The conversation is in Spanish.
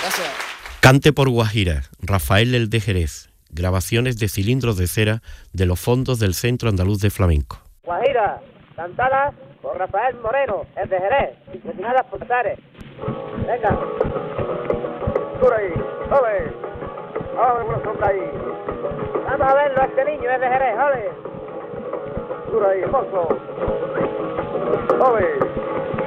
Gracias. Cante por Guajira, Rafael el de Jerez. Grabaciones de cilindros de cera de los fondos del Centro Andaluz de Flamenco. Guajira, cantada por Rafael Moreno, el de Jerez, destinadas por Tares. Venga. Por ahí, ¡ole! ¡Ole, buena sombra ahí! Vamos a verlo a este niño, es de Jerez, ¡ole! Por ahí, hermoso. ¡Ole!